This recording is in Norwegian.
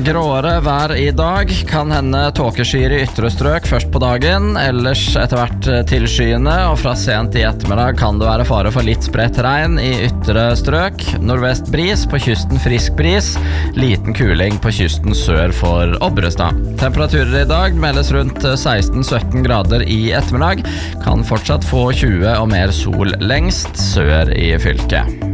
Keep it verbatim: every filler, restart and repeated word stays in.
Gråere vær i dag, kan hende tåkeskyer i ytre strøk først på dagen, ellers etter hvert til skyene, og fra sent i ettermiddag kan det være fare for litt spredt regn i ytre strøk. Nordvest bris, på kysten frisk bris, liten kuling på kysten sør for Obrestad. Temperaturer i dag meldes rundt seksten til sytten grader i ettermiddag, kan fortsatt få tjue og mer sol lengst sør i fylket.